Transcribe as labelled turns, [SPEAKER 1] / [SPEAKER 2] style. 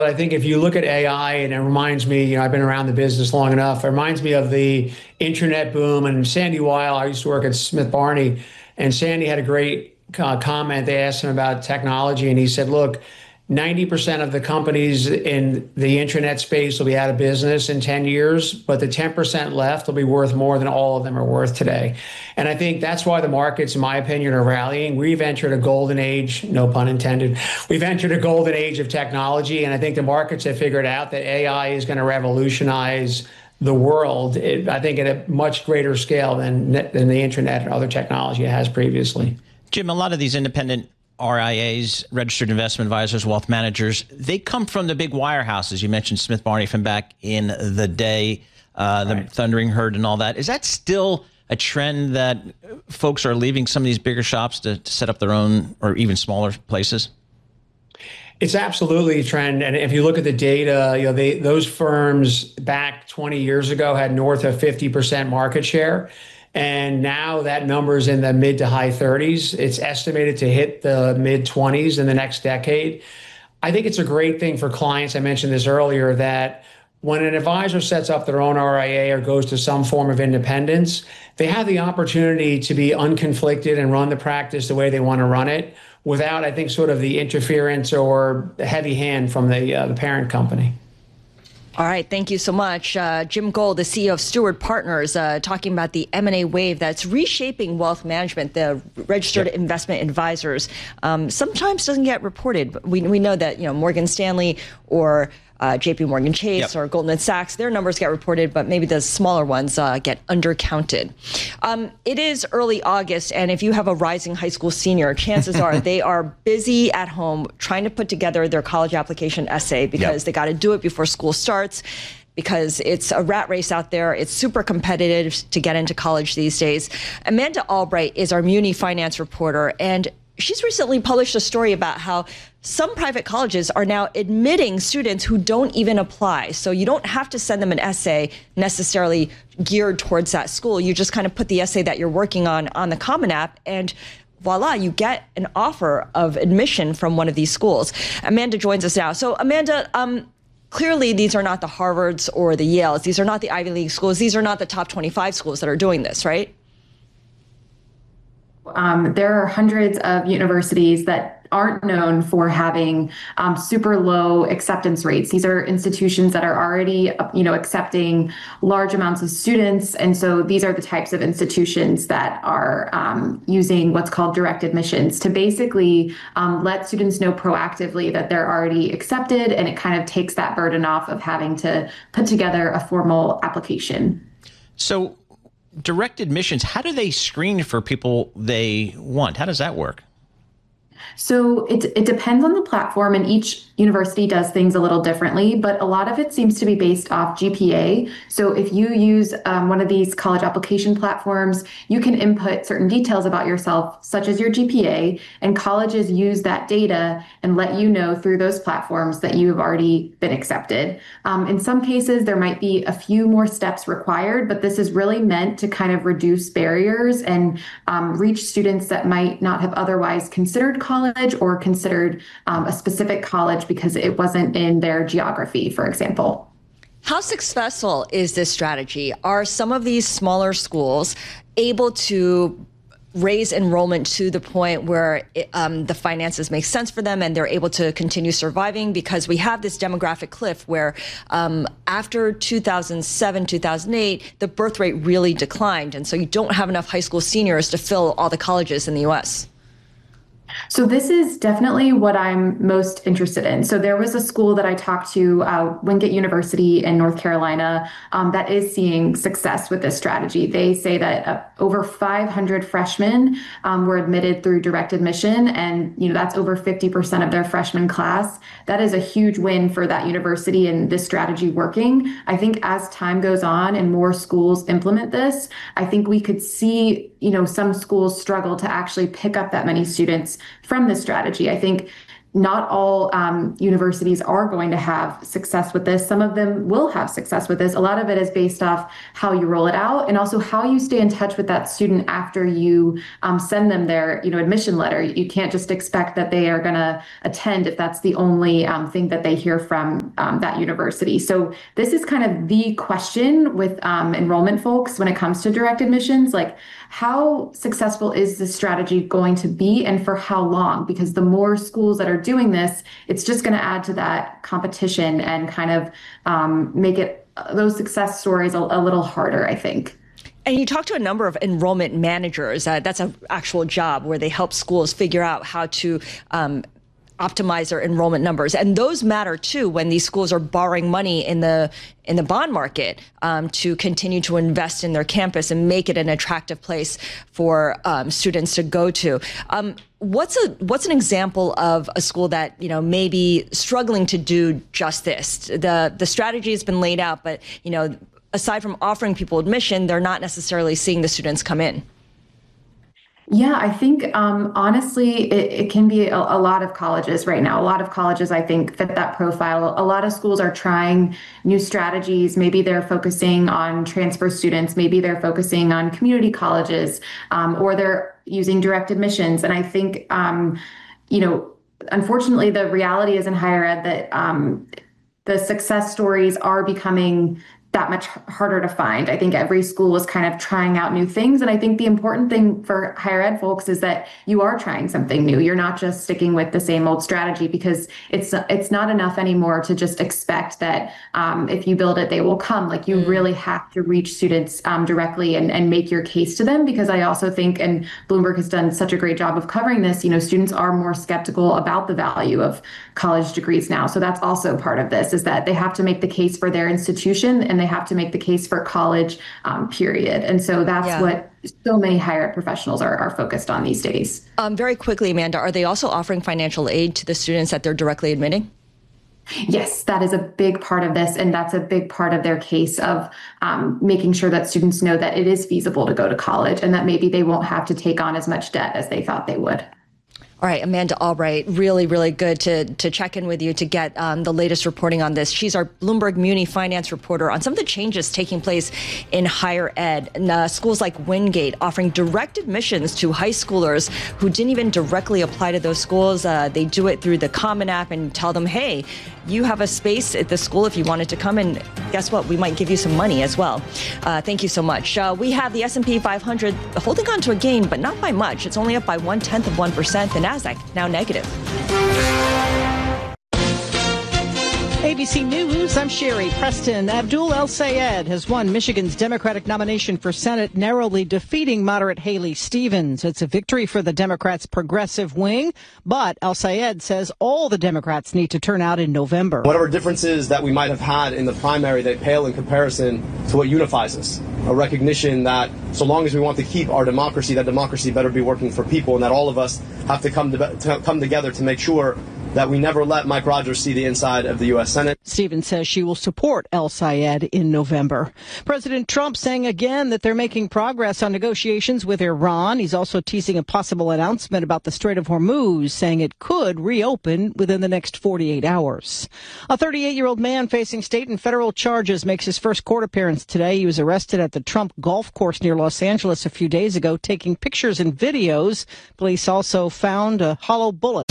[SPEAKER 1] I think if you look at AI, and it reminds me, I've been around the business long enough, it reminds me of the internet boom. And Sandy Weil, I used to work at Smith Barney, and Sandy had a great comment. They asked him about technology, and he said, look, 90% of the companies in the internet space will be out of business in 10 years, but the 10% left will be worth more than all of them are worth today. And I think that's why the markets, in my opinion, are rallying. We've entered a golden age, no pun intended. We've entered a golden age of technology. And I think the markets have figured out that AI is going to revolutionize the world, I think at a much greater scale than the internet and other technology it has previously.
[SPEAKER 2] Jim, a lot of these independent RIAs, registered investment advisors, wealth managers, they come from the big wirehouses. You mentioned Smith Barney from back in the day, the Thundering Herd and all that. Is that still a trend that folks are leaving some of these bigger shops to set up their own or even smaller places?
[SPEAKER 1] It's absolutely a trend. And if you look at the data, those firms back 20 years ago had north of 50% market share. And now that number is in the mid to high 30s. It's estimated to hit the mid 20s in the next decade. I think it's a great thing for clients. I mentioned this earlier, that when an advisor sets up their own RIA or goes to some form of independence, they have the opportunity to be unconflicted and run the practice the way they want to run it without, I think, sort of the interference or the heavy hand from the parent company.
[SPEAKER 3] All right. Thank you so much. Jim Gold, the CEO of Steward Partners, talking about the M&A wave that's reshaping wealth management, the registered investment advisors. Sometimes doesn't get reported. We know that, Morgan Stanley or JP Morgan Chase or Goldman Sachs, their numbers get reported, but maybe the smaller ones get undercounted. It is early August, and if you have a rising high school senior, chances are they are busy at home trying to put together their college application essay because they got to do it before school starts, because it's a rat race out there. It's super competitive to get into college these days. Amanda Albright is our Muni finance reporter, and she's recently published a story about how some private colleges are now admitting students who don't even apply. So you don't have to send them an essay necessarily geared towards that school. You just kind of put the essay that you're working on the Common App, and voila, you get an offer of admission from one of these schools. Amanda joins us now. So Amanda, clearly these are not the Harvards or the Yales. These are not the Ivy League schools. These are not the top 25 schools that are doing this, right?
[SPEAKER 4] There are hundreds of universities that aren't known for having super low acceptance rates. These are institutions that are already, accepting large amounts of students. And so these are the types of institutions that are using what's called direct admissions to basically let students know proactively that they're already accepted. And it kind of takes that burden off of having to put together a formal application.
[SPEAKER 2] So direct admissions, how do they screen for people they want? How does that work?
[SPEAKER 4] So it depends on the platform, and each university does things a little differently, but a lot of it seems to be based off GPA. So if you use one of these college application platforms, you can input certain details about yourself, such as your GPA, and colleges use that data and let you know through those platforms that you have already been accepted. In some cases, there might be a few more steps required, but this is really meant to kind of reduce barriers and reach students that might not have otherwise considered college or considered a specific college because it wasn't in their geography, for example.
[SPEAKER 3] How successful is this strategy? Are some of these smaller schools able to raise enrollment to the point where the finances make sense for them and they're able to continue surviving? Because we have this demographic cliff where after 2007, 2008, the birth rate really declined. And so you don't have enough high school seniors to fill all the colleges in the U.S.
[SPEAKER 4] So this is definitely what I'm most interested in. So there was a school that I talked to, Wingate University in North Carolina, that is seeing success with this strategy. They say that over 500 freshmen were admitted through direct admission, and that's over 50% of their freshman class. That is a huge win for that university and this strategy working. I think as time goes on and more schools implement this, I think we could see some schools struggle to actually pick up that many students from this strategy. I think not all universities are going to have success with this. Some of them will have success with this. A lot of it is based off how you roll it out and also how you stay in touch with that student after you send them their admission letter. You can't just expect that they are going to attend if that's the only thing that they hear from that university. So this is kind of the question with enrollment folks when it comes to direct admissions, like how successful is this strategy going to be and for how long? Because the more schools that are doing this, it's just going to add to that competition and kind of make it those success stories a little harder, I think.
[SPEAKER 3] And you talk to a number of enrollment managers. That's an actual job where they help schools figure out how to optimize their enrollment numbers, and those matter too when these schools are borrowing money in the bond market to continue to invest in their campus and make it an attractive place for students to go to. What's an example of a school that may be struggling to do just this? The strategy has been laid out, but aside from offering people admission, they're not necessarily seeing the students come in.
[SPEAKER 4] Yeah, I think honestly, it can be a lot of colleges right now. A lot of colleges, I think, fit that profile. A lot of schools are trying new strategies. Maybe they're focusing on transfer students. Maybe they're focusing on community colleges, or they're using direct admissions. And I think, unfortunately, the reality is in higher ed that the success stories are becoming that much harder to find. I think every school is kind of trying out new things. And I think the important thing for higher ed folks is that you are trying something new. You're not just sticking with the same old strategy, because it's not enough anymore to just expect that if you build it, they will come. Like you really have to reach students directly and make your case to them, because I also think, and Bloomberg has done such a great job of covering this, students are more skeptical about the value of college degrees now. So that's also part of this, is that they have to make the case for their institution and they have to make the case for college, period. And so that's what so many higher ed professionals are focused on these days.
[SPEAKER 3] Very quickly, Amanda, are they also offering financial aid to the students that they're directly admitting?
[SPEAKER 4] Yes, that is a big part of this. And that's a big part of their case of making sure that students know that it is feasible to go to college and that maybe they won't have to take on as much debt as they thought they would.
[SPEAKER 3] All right, Amanda Albright, really, really good to check in with you to get the latest reporting on this. She's our Bloomberg Muni finance reporter on some of the changes taking place in higher ed. And, schools like Wingate offering direct admissions to high schoolers who didn't even directly apply to those schools. They do it through the Common App and tell them, hey, you have a space at the school if you wanted to come, and guess what? We might give you some money as well. Thank you so much. We have the S&P 500 holding on to a gain, but not by much. It's only up by 0.1%. The Nasdaq now negative.
[SPEAKER 5] ABC News, I'm Sherry Preston. Abdul El-Sayed has won Michigan's Democratic nomination for Senate, narrowly defeating moderate Haley Stevens. It's a victory for the Democrats' progressive wing, but El-Sayed says all the Democrats need to turn out in November.
[SPEAKER 6] Whatever differences that we might have had in the primary, they pale in comparison to what unifies us. A recognition that so long as we want to keep our democracy, that democracy better be working for people, and that all of us have to come together to make sure that we never let Mike Rogers see the inside of the U.S. Senate.
[SPEAKER 5] Stevens says she will support El-Sayed in November. President Trump saying again that they're making progress on negotiations with Iran. He's also teasing a possible announcement about the Strait of Hormuz, saying it could reopen within the next 48 hours. A 38-year-old man facing state and federal charges makes his first court appearance today. He was arrested at the Trump golf course near Los Angeles a few days ago, taking pictures and videos. Police also found a hollow bullet.